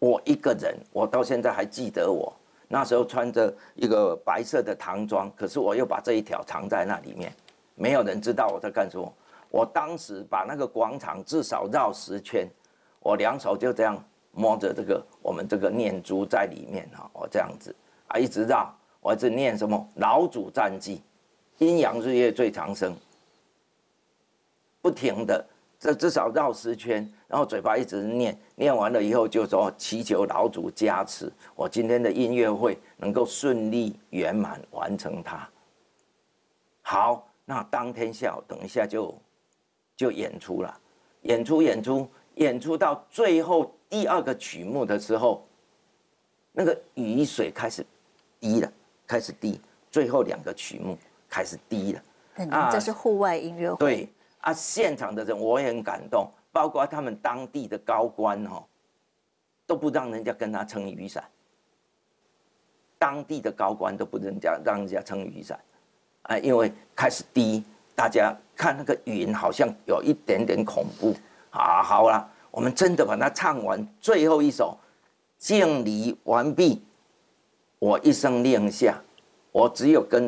我一个人，我到现在还记得我那时候穿着一个白色的唐装，可是我又把这一条藏在那里面，没有人知道我在干什么。我当时把那个广场至少绕10圈，我2手就这样摸着这个我们这个念珠在里面哈，我这样子啊一直绕，我一直念什么老祖赞记，阴阳日月最长生，不停的。这至少绕10圈，然后嘴巴一直念，念完了以后就说祈求老祖加持，我今天的音乐会能够顺利圆满完成它。好，那当天下午等一下就演出了，演出到最后第2个曲目的时候，那个雨水开始滴了，开始滴，最后2个曲目开始滴了。 这是户外音乐会。 对。现场的人我也很感动，包括他们当地的高官都不让人家跟他撑雨伞。当地的高官都不让人家撑雨伞，因为开始滴，大家看那个云好像有一点点恐怖啊。好啦，我们真的把它唱完，最后一首敬礼完毕，我一声令下，我只有跟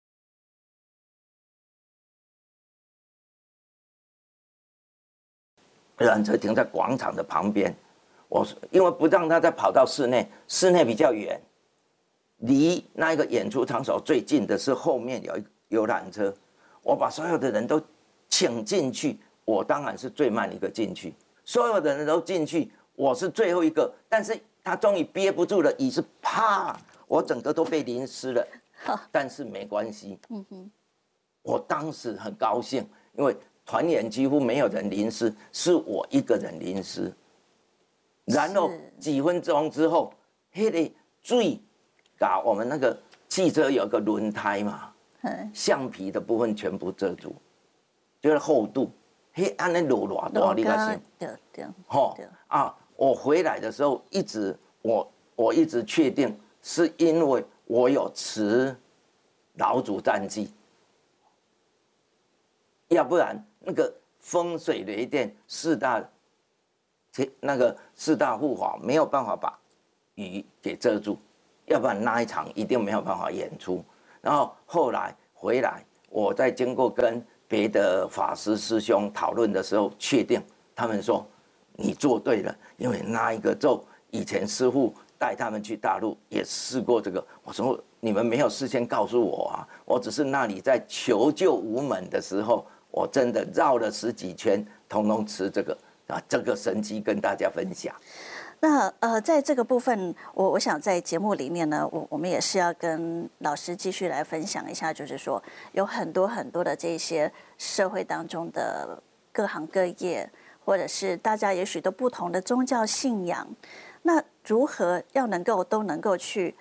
缆车停在广场的旁边，我因为不让他再跑到室内，室内比较远，离那一个演出场所最近的是后面有缆车，我把所有的人都请进去，我当然是最慢一个进去，所有的人都进去，我是最后一个，但是他终于憋不住了，雨是啪，我整个都被淋湿了，但是没关系，我当时很高兴，因为团员几乎没有人淋湿，是我一个人淋湿。然后几分钟之后，那个水把我们那个汽车有个轮胎嘛，橡皮的部分全部遮住，就是厚度，按那落偌大你敢信？对。我回来的时候我一直确定是因为我有持老祖赞记。要不然那个风水雷电4大护法没有办法把雨给遮住，要不然那一场一定没有办法演出。然后后来回来，我在经过跟别的法师师兄讨论的时候，确定他们说你做对了，因为那一个咒以前师父带他们去大陆也试过这个。我说你们没有事先告诉我啊，我只是那里在求救无门的时候。我真的绕了10几圈，通通吃这个这个神迹跟大家分享。 那在这个部分，我想在节目里面呢，我们也是要跟老师继续来分享一下，就是说有很多的这些社会当中的各行各业，或者是大家也许都不同的宗教信仰，那如何要都能够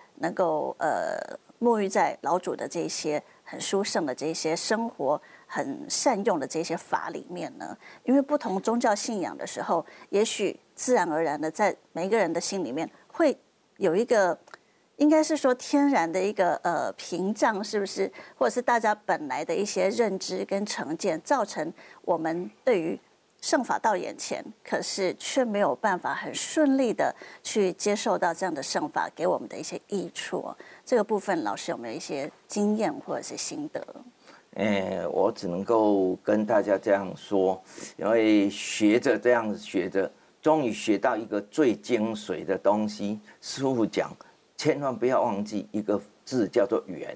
沐浴在老祖的这些很殊胜的这些生活。很善用的这些法里面呢，因为不同宗教信仰的时候，也许自然而然的在每一个人的心里面会有一个，应该是说天然的一个屏障，是不是？或者是大家本来的一些认知跟成见，造成我们对于圣法到眼前，可是却没有办法很顺利的去接受到这样的圣法给我们的一些益处。这个部分，老师有没有一些经验或者是心得？ 我只能够跟大家这样说，因为学着这样学着，终于学到一个最精髓的东西。师父讲，千万不要忘记一个字，叫做缘。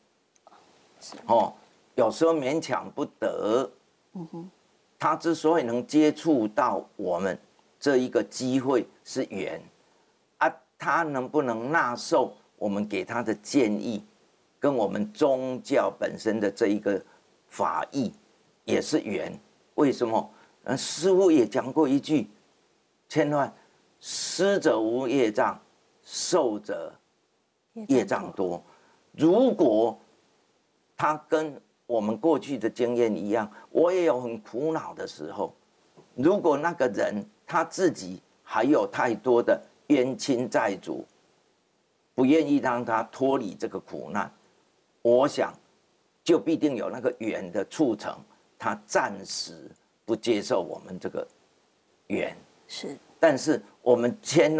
有时候勉强不得。他之所以能接触到我们这一个机会是缘啊，他能不能纳受我们给他的建议？跟我们宗教本身的这一个法义也是缘，为什么？师父也讲过一句，千万施者无业障，受者业障多。如果他跟我们过去的经验一样，我也有很苦恼的时候，如果那个人他自己还有太多的冤亲债主，不愿意让他脱离这个苦难。我想，就必定有那个缘的促成，他暂时不接受我们这个缘。 是， 但是我们千万